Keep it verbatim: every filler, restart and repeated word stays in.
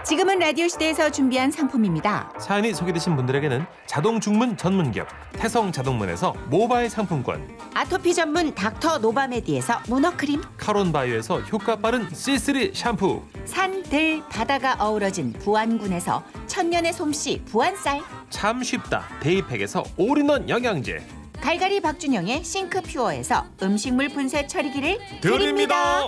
지금은 라디오 시대에서 준비한 상품입니다. 사연이 소개되신 분들에게는 자동 중문 전문기업 태성 자동문에서 모바일 상품권, 아토피 전문 닥터 노바메디에서 문어크림, 카론바이오에서 효과 빠른 씨쓰리 샴푸, 산, 들, 바다가 어우러진 부안군에서 천년의 솜씨 부안쌀, 참 쉽다 데이팩에서 올인원 영양제 갈갈이 박준영의 싱크퓨어에서 음식물 분쇄 처리기를 드립니다.